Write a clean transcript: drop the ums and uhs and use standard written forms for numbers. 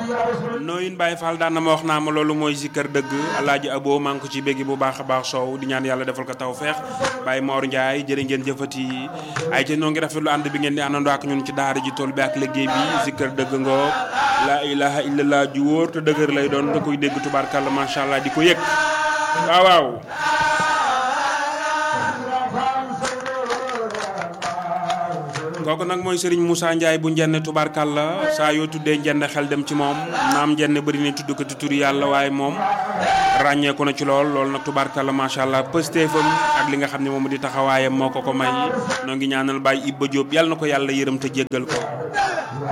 nooyin Baye Fall daan na ma wax naa ma loolu mooy zikkër dëgg alaaji Abo maa ngi ko ci béggi bu baax a baax soow di ñaan yàlla defal ko tawfeex Baye Mor Ndiaye jërë ngeen jëfati ay ca noo ngi rafetlu ànd bi ngeen di àndandoo ak ñun ci daara ji tool bi ak liggéey bi zikkër dëgg ngoo laa ilaha illallah ju wóor te dëgër lay doon nga koy dégg tubaarkàlla macha allah di ko yëg waaw waaw kooku nag mooy Serigne Moussa Ndiaye bu njenne tubaarkàlla saa yoo tuddee njenne xel dem ci moom naam njenne bëri na tudd ko ci turi yàlla waaye moom ràññeeku na ci loolu nag tubaarkàlla macha allah pëstéefam ak li nga xam ne moom di taxawaayam moo ko may noo ngi ñaanal Baye Ibba Diop yàlla na ko yàlla yërëm te jéggal ko